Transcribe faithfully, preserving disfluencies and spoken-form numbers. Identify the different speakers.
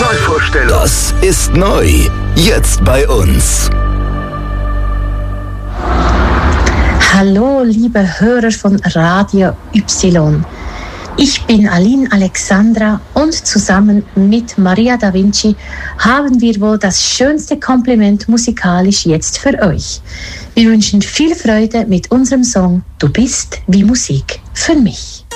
Speaker 1: Neuvorstellung. Das ist neu. Jetzt bei uns.
Speaker 2: Hallo, liebe Hörer von Radio Y. Ich bin Aline Alexandra und zusammen mit Maria da Vinci haben wir wohl das schönste Kompliment musikalisch jetzt für euch. Wir wünschen viel Freude mit unserem Song Du bist wie Musik für mich.